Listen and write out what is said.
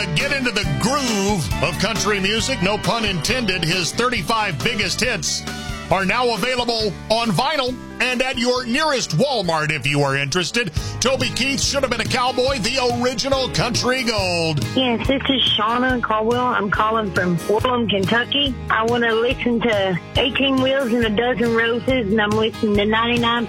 Get into the groove of country music, no pun intended. His 35 biggest hits are now available on vinyl and at your nearest Walmart if you are interested. Toby Keith, Should Have Been a Cowboy, the original country gold. Yes, this is Shauna Caldwell. I'm calling from Portland, Kentucky. I want to listen to 18 Wheels and a Dozen Roses, and I'm listening to 99.9